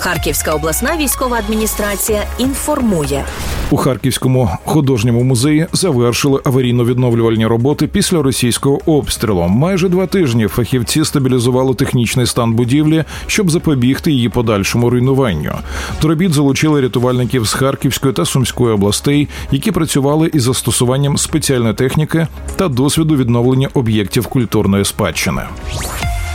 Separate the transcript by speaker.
Speaker 1: Харківська обласна військова адміністрація інформує.
Speaker 2: У Харківському художньому музеї завершили аварійно-відновлювальні роботи після російського обстрілу. Майже 2 тижні фахівці стабілізували технічний стан будівлі, щоб запобігти її подальшому руйнуванню. До робіт залучили рятувальників з Харківської та Сумської областей, які працювали із застосуванням спеціальної техніки та досвіду відновлення об'єктів культурної спадщини.